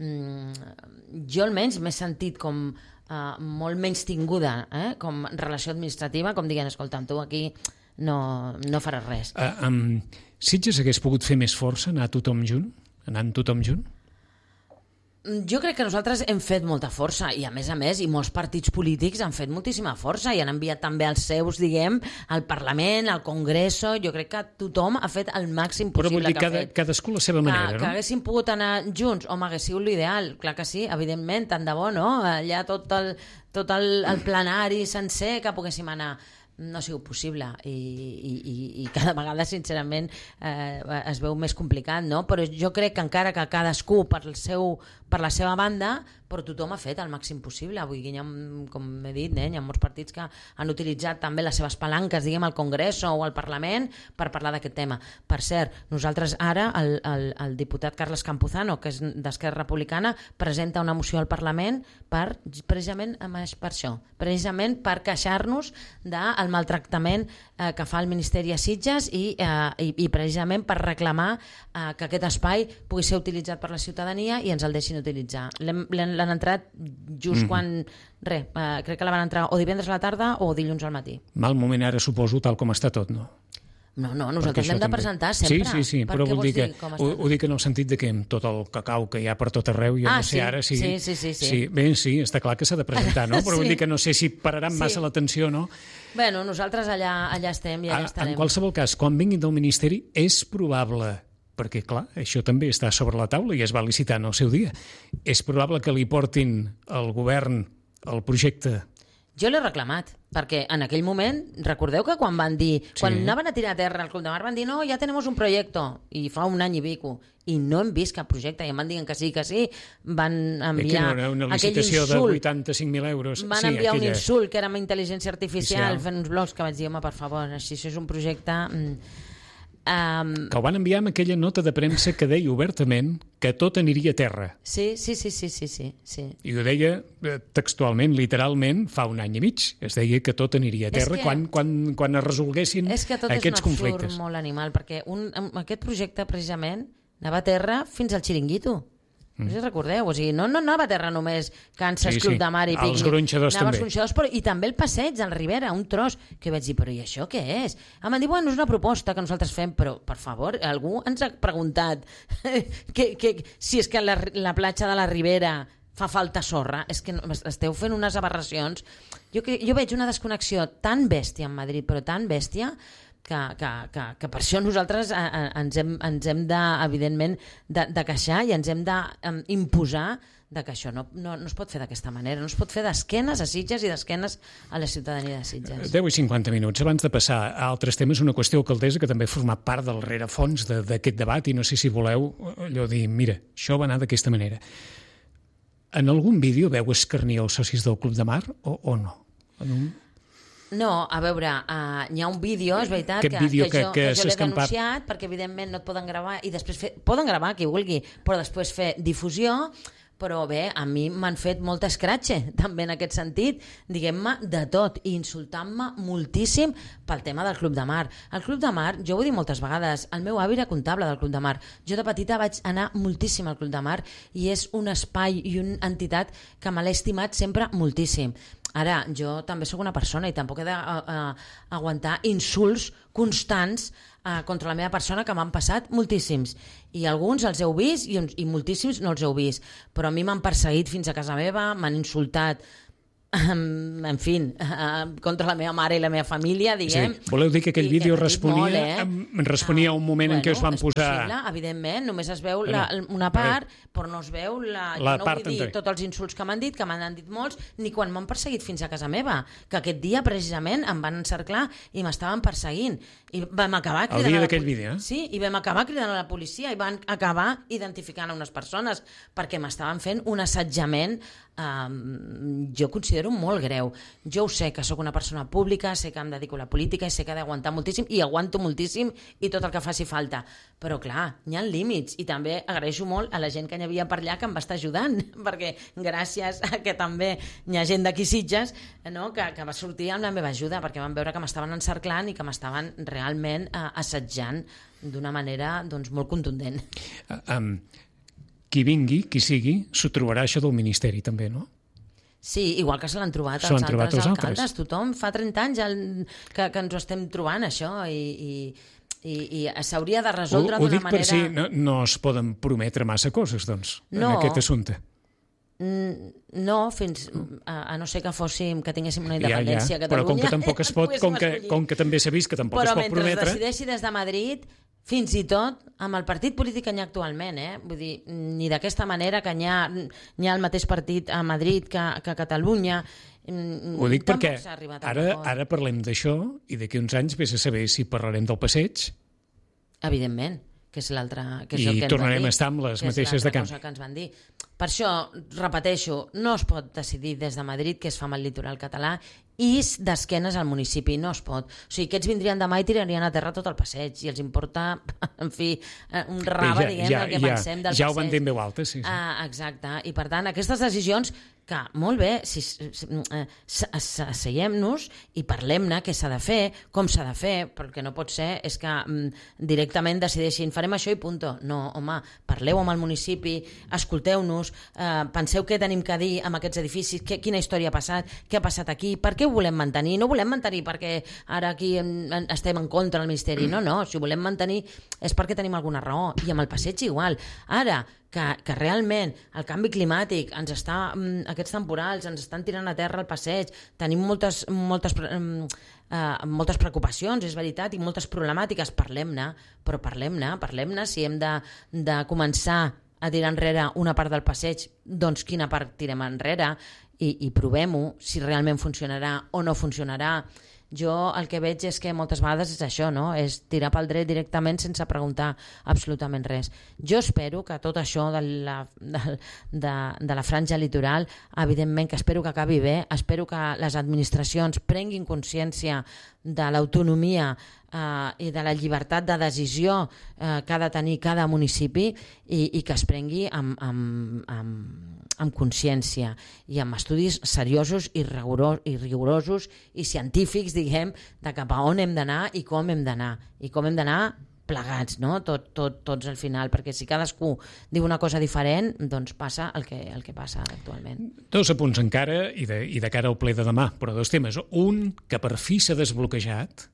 S2: Mm, jo almenys m'he sentit com uh, molt menys tinguda, eh? Com relació administrativa, com dient, escolta'm, tu aquí no, no faràs res.
S1: Uh, um, Sitges hagués pogut fer més força, anar tothom junt? Anant tothom junt?
S2: Jo crec que nosaltres hem fet molta força i a més a més, i molts partits polítics han fet moltíssima força i han enviat també els seus, diguem, al Parlament, al Congreso. Jo crec que tothom ha fet el màxim possible.
S1: Però vull dir,
S2: que
S1: cada,
S2: ha fet.
S1: cadascú la seva manera,
S2: que,
S1: no?
S2: Que haguéssim pogut anar junts, home, hagués sigut l'ideal, clar que sí, evidentment, tant de bo, no? Allà tot el, tot el, el plenari sencer que poguéssim anar. No ha sigut possible i, i, i cada vegada sincerament eh, es veu més complicat, no? Però jo crec que encara que cadascú per, el seu, per la seva banda, però tothom ha fet el màxim possible. Avui, ha, com he dit, eh, hi ha molts partits que han utilitzat també les seves palanques, diguem, al Congreso o al Parlament per parlar d'aquest tema. Per cert, nosaltres ara, el, el, el diputat Carles Campuzano, que és d'Esquerra Republicana, presenta una moció al Parlament per, precisament per això, precisament per queixar-nos del maltractament eh, que fa el Ministeri a Sitges i, eh, i, i precisament per reclamar eh, que aquest espai pugui ser utilitzat per la ciutadania i ens el deixin utilitzar. L'han entrat just mm-hmm. quan... Res, eh, crec que la van entrar o divendres a la tarda o dilluns al matí.
S1: Mal moment ara, suposo, tal com està tot, no?
S2: No, no, nosaltres l'hem de presentar sempre.
S1: Sí, sí, sí, però vol dir que, ho, ho dic en el sentit de que amb tot el cacau que hi ha per tot arreu, jo
S2: ah,
S1: no sé
S2: sí,
S1: ara si...
S2: Sí, sí, sí, sí.
S1: sí. Bé, sí, està clar que s'ha de presentar, no? Però sí. Vull dir que no sé si pararan massa sí. l'atenció, no?
S2: Bueno, nosaltres allà, allà estem i allà estarem.
S1: En qualsevol cas, quan vinguin del Ministeri, és probable, perquè clar, això també està sobre la taula i es va licitar en el seu dia, és probable que li portin al govern el projecte.
S2: Jo l'he reclamat, perquè en aquell moment, recordeu que quan van dir, sí. quan anaven a tirar a terra el Club de Mar, van dir, no, ja tenemos un proyecto, i fa un any i pico, i no hem vist cap projecte, i em van dir que sí, que sí, van enviar
S1: no una licitació de vuitanta-cinc mil euros.
S2: Van
S1: sí,
S2: enviar
S1: aquella...
S2: un insult, que era amb intel·ligència artificial,
S1: Oficial.
S2: fent uns blogs que vaig dir, home, per favor, si això és un projecte... Um...
S1: Que ho van enviar amb aquella nota de premsa que deia obertament que tot aniria a terra.
S2: Sí, sí, sí, sí, sí, sí, sí.
S1: I ho deia textualment, literalment, fa un any i mig. Es deia que tot aniria a terra que... quan, quan, quan es resolguessin aquests conflictes.
S2: És que tot és un absurd molt animal, perquè un, aquest projecte, precisament, anava a terra fins al xiringuito. No sé si recordeu, o sigui, no, no anava a terra només Kansas, sí, Club sí. de Mar i pícnic.
S1: Els gronxadors
S2: anava
S1: també.
S2: Els gronxadors, però, i també el passeig al Ribera, un tros, que vaig dir, però i això què és? Em van dir, bueno, és una proposta que nosaltres fem, però, per favor, algú ens ha preguntat que, que, si és que la, la platja de la Ribera fa falta sorra, és que esteu fent unes aberracions. Jo, jo veig una desconnexió tan bèstia en Madrid, però tan bèstia, Que, que, que, que per això nosaltres eh, ens hem, ens hem de, evidentment, de, de queixar i ens hem d'imposar de que això no, no, no es pot fer d'aquesta manera, no es pot fer d'esquenes a Sitges i d'esquenes a la ciutadania de Sitges.
S1: deu i cinquanta minuts. Abans de passar a altres temes, una qüestió, alcaldessa, que també ha format part del rerefons d'aquest debat i no sé si voleu allò dir, mira, això va anar d'aquesta manera. En algun vídeo veu escarnir els socis del Club de Mar o, o no? En un...
S2: No, a veure, uh, hi ha un vídeo, és veritat, que, que,
S1: que,
S2: jo,
S1: que,
S2: que jo l'he denunciat, perquè evidentment no et poden gravar, i després fer, poden gravar qui vulgui, però després fer difusió, però bé, a mi m'han fet molt escratxe, també en aquest sentit, diguem-me de tot, i insultant-me moltíssim pel tema del Club de Mar. El Club de Mar, jo ho he dit moltes vegades, el meu avi era comptable del Club de Mar. Jo de petita vaig anar moltíssim al Club de Mar i és un espai i una entitat que me l'he estimat sempre moltíssim. Ara, jo també sóc una persona i tampoc he d'aguantar insults constants uh, contra la meva persona, que m'han passat moltíssims. I alguns els heu vist i, i moltíssims no els heu vist. Però a mi m'han perseguit fins a casa meva, m'han insultat, en fi, contra la meva mare i la meva família, diguem.
S1: Sí. Voleu dir que aquell vídeo responia, molt, eh? responia a un moment ah, en què
S2: bueno,
S1: us van posar...
S2: És possible, evidentment, només es veu la, una part, però no es veu la...
S1: la
S2: no
S1: part
S2: vull dir tots els insults que m'han dit, que m'han dit molts, ni quan m'han perseguit fins a casa meva, que aquest dia precisament em van encerclar i m'estaven perseguint. I vam acabar cridant...
S1: El dia d'aquell vídeo, eh?
S2: Sí, i vam acabar cridant a la policia i van acabar identificant a unes persones perquè m'estaven fent un assetjament, eh, jo considero molt greu. Jo ho sé, que sóc una persona pública, sé que em dedico a la política i sé que he d'aguantar moltíssim i aguanto moltíssim i tot el que faci falta. Però clar, hi ha límits i també agraeixo molt a la gent que hi havia per allà que em va estar ajudant, perquè gràcies a que també hi ha gent d'aquí Sitges, no, que, que va sortir amb la meva ajuda, perquè van veure que m'estaven encerclant i que m'estaven realment eh, assetjant d'una manera doncs, molt contundent.
S1: Uh, um, qui vingui, qui sigui, s'ho trobarà això del Ministeri també, no?
S2: Sí, igual que se l'han trobat els altres
S1: trobat els
S2: alcaldes.
S1: Altres.
S2: Tothom fa trenta anys el, que, que ens ho estem trobant, això, i, i, i, i s'hauria de resoldre
S1: d'una manera... Ho dic
S2: manera...
S1: per si no, no es poden prometre massa coses, doncs,
S2: no.
S1: en aquest assumpte.
S2: No, fins a, a no ser que fóssim, que tinguéssim una independència
S1: ja, ja.
S2: a Catalunya.
S1: Però com que tampoc es pot, com que, com que també s'ha vist que tampoc
S2: però
S1: es pot prometre...
S2: Però mentre es decideixi des de Madrid, fins i tot amb el partit polític que hi ha actualment, eh? Vull dir, ni d'aquesta manera que hi ha, hi ha el mateix partit a Madrid que, que a Catalunya.
S1: Ho dic perquè ara, ara parlem d'això i d'aquí uns anys vés a saber si parlarem del passeig.
S2: Evidentment, que és l'altra...
S1: I
S2: el que
S1: tornarem a estar amb les mateixes de camp.
S2: Que ens van dir. Per això, repeteixo, no es pot decidir des de Madrid què es fa amb el litoral català i d'esquenes al municipi, no es pot. O sigui, aquests vindrien demà i tirarien a terra tot el passeig i els importa, en fi, un rave, ja, diguem, ja, el que ja, pensem del
S1: ja
S2: passeig.
S1: Ja ho van dir en veu alta, sí. sí.
S2: Ah, exacte. I per tant, aquestes decisions que, molt bé, si, si, si, seiem-nos i parlem-ne què s'ha de fer, com s'ha de fer, però el que no pot ser és que mm, directament decideixin farem això i punto. No, home, parleu amb el municipi, escolteu-nos, eh, penseu què tenim que dir amb aquests edificis, que, quina història ha passat, què ha passat aquí, per què ho volem mantenir? No volem mantenir perquè ara aquí en, en, estem en contra del Ministeri, no, no, si ho volem mantenir és perquè tenim alguna raó, i amb el passeig igual. Ara, que, que realment el canvi climàtic ens està, aquests temporals ens estan tirant a terra el passeig, tenim moltes, moltes, eh, moltes preocupacions, és veritat, i moltes problemàtiques, parlem-ne, però parlem-ne, parlem-ne, si hem de, de començar a tirar enrere una part del passeig, doncs quina part tirem enrere, i, i provem-ho, si realment funcionarà o no funcionarà. Jo el que veig és que moltes vegades és això, no? És tirar pel dret directament sense preguntar absolutament res. Jo espero que tot això de la, de, de, de la franja litoral, evidentment que espero que acabi bé, espero que les administracions prenguin consciència de l'autonomia eh, i de la llibertat de decisió eh, que ha de tenir cada municipi i, i que es prengui amb, amb, amb, amb consciència i amb estudis seriosos i, rigoro, i rigorosos i científics, diguem, de cap a on hem d'anar i com hem d'anar. I com hem d'anar plegats, no? Tot, tot, tots al final, perquè si cadascú diu una cosa diferent, doncs passa el que, el que passa actualment.
S1: Dos apunts encara i de, i de cara al ple de demà, però dos temes. Un, que per fi s'ha desbloquejat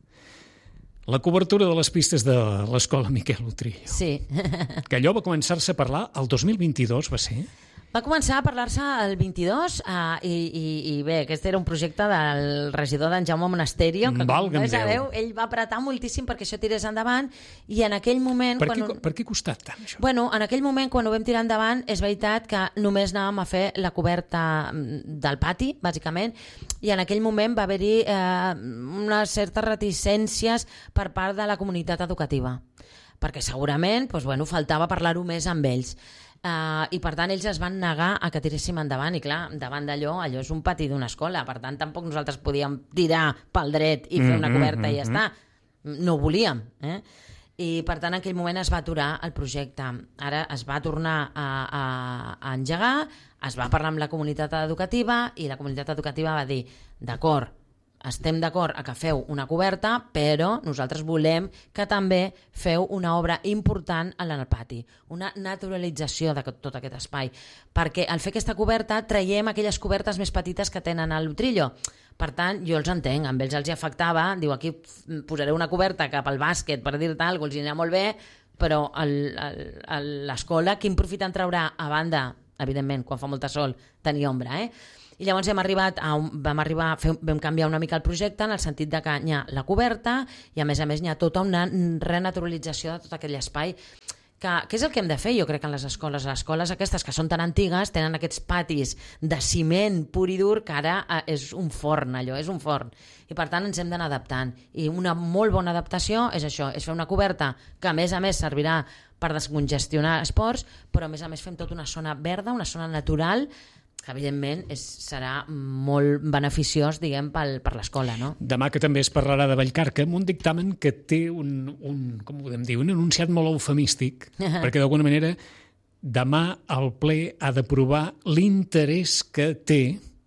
S1: la cobertura de les pistes de l'escola Miquel Utrillo.
S2: Sí.
S1: Que allò va començar-se a parlar el dos mil vint-i-dos, va ser?
S2: Va començar a parlar-se el vint-i-dos eh, i, i, i bé, aquest era un projecte del regidor d'en Jaume Monasterio que com sabeu, ell va apretar moltíssim perquè això tirés endavant i en aquell moment...
S1: Per,
S2: quan
S1: què, per què ha costat tant això?
S2: Bueno, en aquell moment quan ho vam tirar endavant és veritat que només anàvem a fer la coberta del pati, bàsicament, i en aquell moment va haver-hi eh, unes certes reticències per part de la comunitat educativa perquè segurament doncs, bueno, faltava parlar-ho més amb ells. Uh, i per tant ells es van negar a que tiréssim endavant i clar, davant d'allò, allò és un pati d'una escola, per tant tampoc nosaltres podíem tirar pel dret i fer una coberta mm -hmm, i ja mm -hmm. està, no ho volíem, eh? i per tant en aquell moment es va aturar el projecte. Ara es va tornar a, a, a engegar, es va parlar amb la comunitat educativa i la comunitat educativa va dir d'acord, estem d'acord a que feu una coberta, però nosaltres volem que també feu una obra important en el pati, una naturalització de tot aquest espai, perquè al fer aquesta coberta traiem aquelles cobertes més petites que tenen al Utrillo. Per tant, jo els entenc, amb ells els hi afectava, diu aquí posaré una coberta cap al bàsquet per dir-te alguna cosa, els anirà molt bé, però l'escola quin profit en traurà a banda, evidentment, quan fa molta sol, tenir ombra, eh? I llavors hem arribat a un, vam, arribar, fer, vam canviar una mica el projecte en el sentit de que hi ha la coberta i a més a més hi ha tota una renaturalització de tot aquell espai que, que és el que hem de fer, jo crec, en les escoles. Les escoles aquestes que són tan antigues tenen aquests patis de ciment pur i dur que ara és un forn, allò, és un forn. I per tant ens hem d'anar adaptant. I una molt bona adaptació és això, és fer una coberta que a més a més servirà per descongestionar esports, però a més a més fem tota una zona verda, una zona natural, que evidentment és, serà molt beneficiós, diguem, pel, per l'escola, no?
S1: Demà que també es parlarà de Vallcarca, amb un dictamen que té un, un com ho podem dir, un enunciat molt eufemístic, perquè d'alguna manera demà el ple ha d'aprovar l'interès que té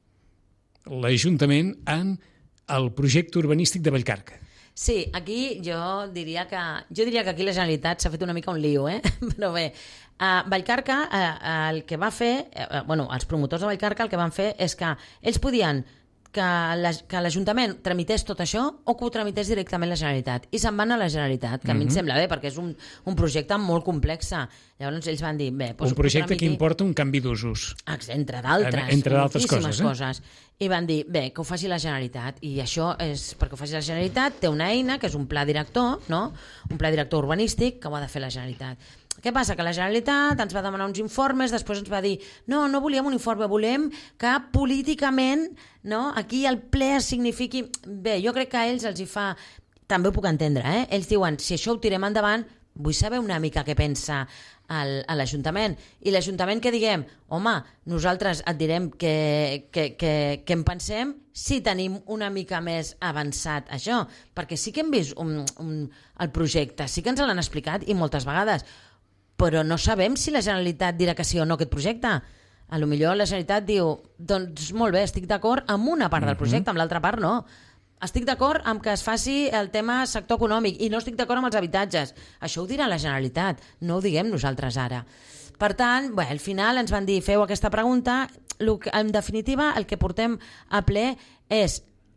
S1: l'Ajuntament en el projecte urbanístic de Vallcarca.
S2: Sí, aquí jo diria que jo diria que aquí la Generalitat s'ha fet una mica un lío, eh? Però bé, uh, Vallcarca uh, el que va fer, uh, bueno, els promotors de Vallcarca el que van fer és que ells podien que l'Ajuntament tramités tot això o que ho tramités directament la Generalitat. I se'n van a la Generalitat, que a mi em sembla bé, perquè és un, un projecte molt complex. Llavors ells van dir... Bé, doncs
S1: un projecte que importa un canvi d'usos.
S2: Entre d'altres,
S1: entre d'altres coses, eh?
S2: coses. I van dir, bé, que ho faci la Generalitat. I això és perquè ho faci la Generalitat, té una eina, que és un pla director, no? Un pla director urbanístic que ho ha de fer la Generalitat. Què passa? Que la Generalitat ens va demanar uns informes, després ens va dir no, no volíem un informe, volem que políticament, no, aquí el ple signifiqui... Bé, jo crec que a ells els hi fa... També ho puc entendre, eh? Ells diuen, si això ho tirem endavant, vull saber una mica què pensa el, l'Ajuntament. I l'Ajuntament que diguem, home, nosaltres et direm què que, que, que en pensem si tenim una mica més avançat això, perquè sí que hem vist un, un, el projecte, sí que ens l'han explicat i moltes vegades, però no sabem si la Generalitat dirà que sí o no aquest projecte. A lo millor la Generalitat diu, doncs molt bé, estic d'acord amb una part del projecte, amb l'altra part no. Estic d'acord amb que es faci el tema sector econòmic i no estic d'acord amb els habitatges. Això ho dirà la Generalitat, no ho diguem nosaltres ara. Per tant, bé, al final ens van dir, feu aquesta pregunta, en definitiva el que portem a ple és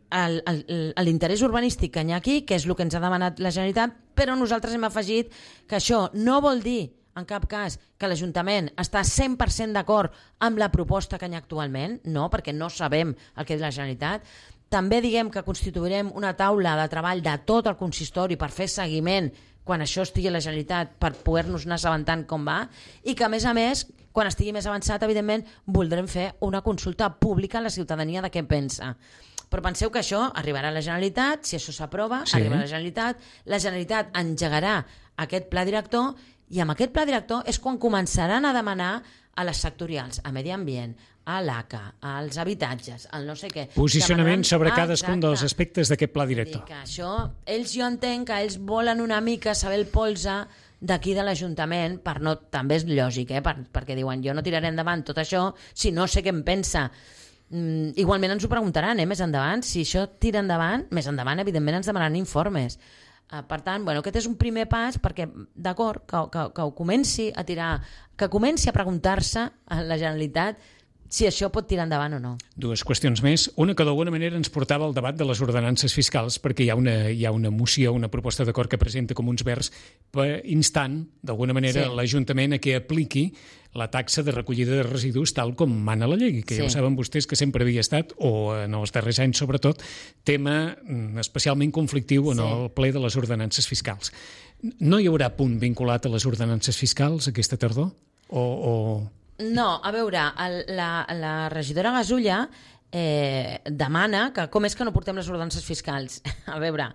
S2: l'interès urbanístic que hi ha aquí, que és el que ens ha demanat la Generalitat, però nosaltres hem afegit que això no vol dir en cap cas que l'Ajuntament està cent per cent d'acord amb la proposta que hi ha actualment, no, perquè no sabem el que és la Generalitat. També diguem que constituirem una taula de treball de tot el consistori per fer seguiment quan això estigui a la Generalitat, per poder-nos anar assabentant com va, i que a més a més, quan estigui més avançat, evidentment, voldrem fer una consulta pública a la ciutadania de què pensa. Però penseu que això arribarà a la Generalitat, si això s'aprova, sí. Arribarà a la Generalitat, la Generalitat engegarà aquest pla director i amb aquest pla director és quan començaran a demanar a les sectorials, a Medi Ambient, a l'A C A, als habitatges, al no sé què...
S1: Posicionament
S2: demanaran...
S1: sobre cadascun dels aspectes d'aquest pla director.
S2: Que això, ells jo entenc que ells volen una mica saber el polze d'aquí de l'Ajuntament, per no, també és lògic, eh? per, perquè diuen jo no tiraré endavant tot això si no sé què em pensa. Mm, igualment ens ho preguntaran eh, més endavant, si això tira endavant, més endavant evidentment ens demanaran informes. Uh, per tant, bueno, aquest és un primer pas perquè, d'acord, que, que, que ho comenci a tirar, que comenci a preguntar-se a la Generalitat si això pot tirar endavant o no.
S1: Dues qüestions més. Una que d'alguna manera ens portava al debat de les ordenances fiscals, perquè hi ha una, hi ha una moció, una proposta d'acord que presenta com uns verds per instant, d'alguna manera, sí. l'Ajuntament a que apliqui la taxa de recollida de residus tal com mana la llei, que sí. Ja ho saben vostès que sempre havia estat, o en els darrers anys sobretot, tema especialment conflictiu en sí. el ple de les ordenances fiscals. No hi haurà punt vinculat a les ordenances fiscals aquesta tardor? O... o...
S2: No, a veure, el, la, la regidora Gasulla eh, demana que com és que no portem les ordenances fiscals? A veure,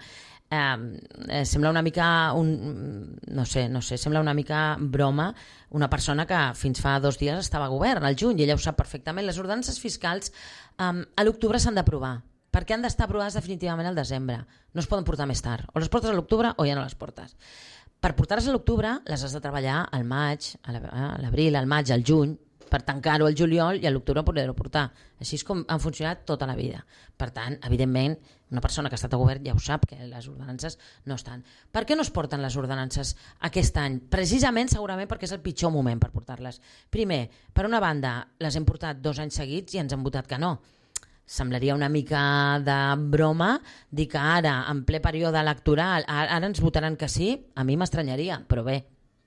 S2: eh, sembla una mica un, no sé, no sé, sembla una mica broma una persona que fins fa dos dies estava a govern, al juny, i ella ho sap perfectament. Les ordenances fiscals eh, a l'octubre s'han d'aprovar, perquè han d'estar aprovades definitivament al desembre. No es poden portar més tard. O les portes a l'octubre o ja no les portes. per portar-les a l'octubre les has de treballar al maig, a l'abril, al maig, al juny, per tancar-ho al juliol i a l'octubre poder-ho portar. Així és com han funcionat tota la vida. Per tant, evidentment, una persona que ha estat a govern ja ho sap, que les ordenances no estan. Per què no es porten les ordenances aquest any? Precisament, segurament, perquè és el pitjor moment per portar-les. Primer, per una banda, les hem portat dos anys seguits i ens han votat que no. Semblaria una mica de broma dir que ara, en ple període electoral, ara ens votaran que sí, a mi m'estranyaria, però bé,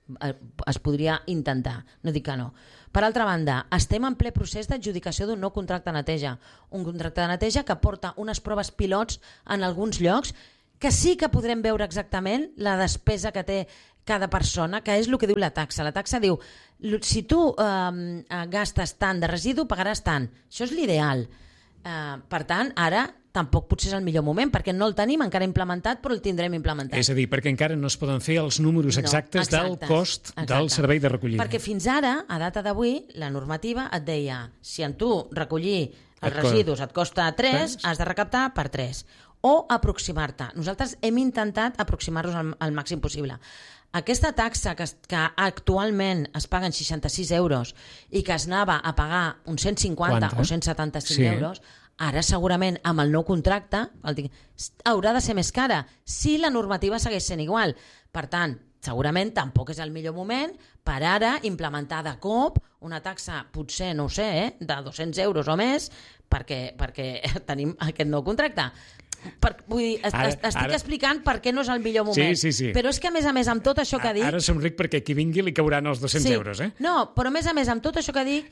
S2: es podria intentar, no dic que no. Per altra banda, estem en ple procés d'adjudicació d'un nou contracte de neteja, un contracte de neteja que porta unes proves pilots en alguns llocs que sí que podrem veure exactament la despesa que té cada persona, que és el que diu la taxa. La taxa diu, si tu eh, gastes tant de residu, pagaràs tant. Això és l'ideal. Eh, per tant, ara tampoc potser és el millor moment, perquè no el tenim encara implementat, però el tindrem implementat.
S1: És a dir, perquè encara no es poden fer els números exactes, no, exactes del cost exacte. Del servei de recollida.
S2: Perquè fins ara, a data d'avui, la normativa et deia, si en tu recollir els et residus et costa tres, has de recaptar per tres. O aproximar-te. Nosaltres hem intentat aproximar-nos al, al màxim possible. Aquesta taxa que, que actualment es paguen seixanta-sis euros i que es anava a pagar uns cent cinquanta Quanta? O cent setanta-cinc sí. euros, ara segurament amb el nou contracte haurà de ser més cara si la normativa segueix sent igual. Per tant, segurament tampoc és el millor moment per ara implementar de cop una taxa, potser, no ho sé, eh, de dos-cents euros o més perquè, perquè tenim aquest nou contracte. Per, vull dir, ara, estic ara... explicant per què no és el millor moment.
S1: Sí, sí, sí.
S2: Però és que, a més a més, amb tot això que dic...
S1: Ara somric perquè qui vingui li cauran els dos-cents
S2: sí.
S1: euros, eh?
S2: No, però a més a més, amb tot això que dic,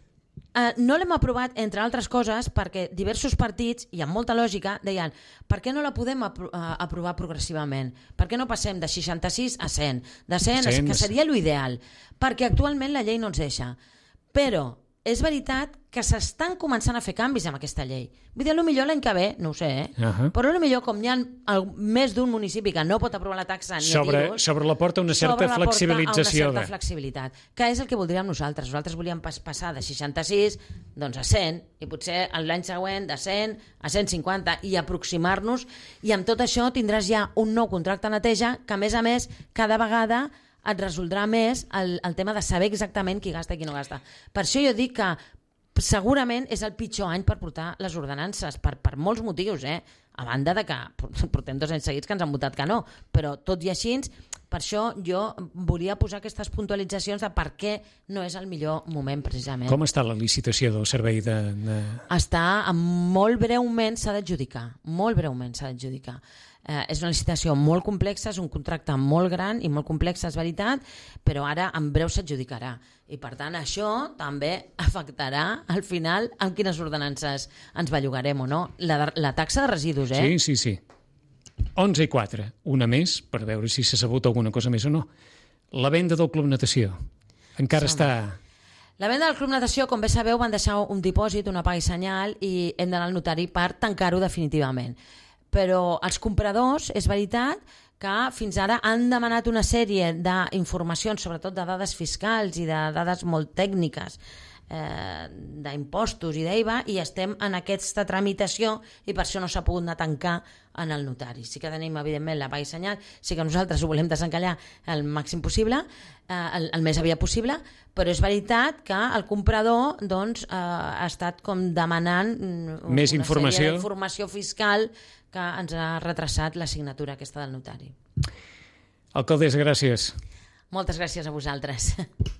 S2: Uh, no l'hem aprovat, entre altres coses, perquè diversos partits, i amb molta lògica, deien per què no la podem apro uh, aprovar progressivament? Per què no passem de seixanta-sis a cent? De cent, cent que seria l'ideal. Perquè actualment la llei no ens deixa. Però és veritat que s'estan començant a fer canvis amb aquesta llei. Vull dir, potser l'any que ve, no ho sé, eh? Uh -huh. però potser com hi ha el, més d'un municipi que no pot aprovar la taxa ni
S1: sobre,
S2: a dir-ho...
S1: Sobre la porta una certa flexibilització.
S2: Una certa flexibilitat, que és el que voldríem nosaltres. Nosaltres volíem pas, passar de seixanta-sis doncs a cent, i potser l'any següent de cent a cent cinquanta, i aproximar-nos, i amb tot això tindràs ja un nou contracte de neteja que, a més a més, cada vegada et resoldrà més el, el tema de saber exactament qui gasta i qui no gasta. Per això jo dic que segurament és el pitjor any per portar les ordenances, per, per molts motius, eh? A banda de que portem dos anys seguits que ens han votat que no, però tot i així, per això jo volia posar aquestes puntualitzacions de per què no és el millor moment, precisament.
S1: Com està la licitació del servei de... de...
S2: Està, molt breument s'ha d'adjudicar, molt breument s'ha d'adjudicar. Eh, és una licitació molt complexa, és un contracte molt gran i molt complex, és veritat, però ara en breu s'adjudicarà. I per tant això també afectarà al final amb quines ordenances ens bellugarem o no. La, la taxa de residus, eh?
S1: Sí, sí, sí. onze i quatre, una més, per veure si s'ha sabut alguna cosa més o no. La venda del Club Natació. Encara sí. està...
S2: La venda del Club Natació, com bé sabeu, van deixar un dipòsit, una paga i senyal, i hem d'anar al notari per tancar-ho definitivament. Però els compradors, és veritat que fins ara han demanat una sèrie d'informacions, sobretot de dades fiscals i de dades molt tècniques, eh, d'impostos i d'I V A, i estem en aquesta tramitació i per això no s'ha pogut anar a tancar en el notari. Sí que tenim, evidentment, la paga i senyal, sí que nosaltres ho volem desencallar el màxim possible, eh, el, el més aviat possible, però és veritat que el comprador doncs, eh, ha estat com demanant
S1: més
S2: una
S1: informació.
S2: sèrie d'informació fiscal que ens ha retrasat la signatura aquesta del notari.
S1: Alcaldessa, gràcies.
S2: Moltes gràcies a vosaltres.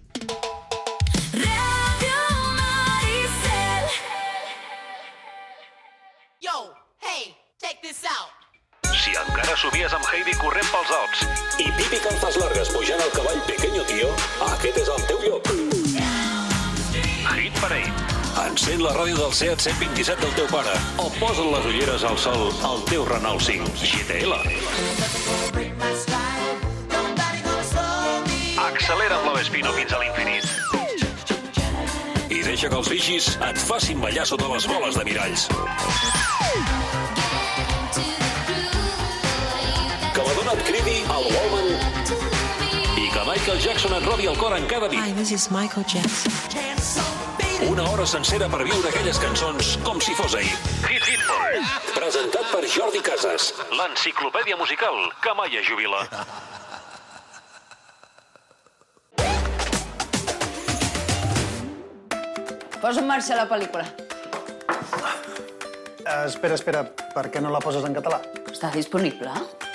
S3: Yo, hey, check this out.
S4: Si encara somies amb Heidi corrent pels Alps
S5: i Pipi Calzas Largas pujant al cavall Pequeño Tío, aquest és el teu lloc.
S4: Hit Parade. Encén la ràdio del Seat cent vint-i-set del teu pare o posa't les ulleres al sol al teu Renault cinc G T L. Accelera amb l'Ovespino fins a l'infinit. I deixa que els bichis et facin ballar sota les boles de miralls.
S5: Que Madonna et cridi al Wallman
S4: i que Michael Jackson et robi el cor en cada dit.
S6: Hi, this is Michael Jackson.
S4: Una hora sencera per viure aquelles cançons com si fos ahir. Hit Hit Boys.
S5: Presentat per Jordi Casas.
S4: L'enciclopèdia musical que mai es jubila.
S6: Posa en marxa la pel·lícula.
S7: Uh, espera, espera, per què no la poses en català?
S6: Està disponible?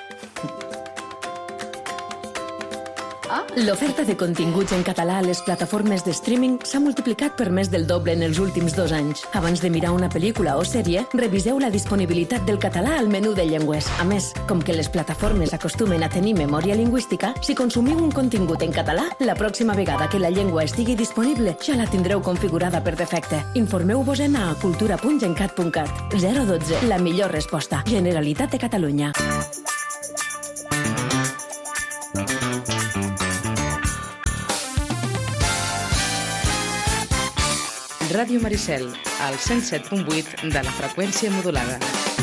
S8: L'oferta de continguts en català a les plataformes de streaming s'ha multiplicat per més del doble en els últims dos anys. Abans de mirar una pel·lícula o sèrie, reviseu la disponibilitat del català al menú de llengües. A més, com que les plataformes acostumen a tenir memòria lingüística, si consumiu un contingut en català, la pròxima vegada que la llengua estigui disponible ja la tindreu configurada per defecte. Informeu-vos-en a cultura punt gencat punt cat. zero dotze, la millor resposta. Generalitat de Catalunya.
S9: Ràdio Maricel, al cent set punt vuit de la freqüència modulada.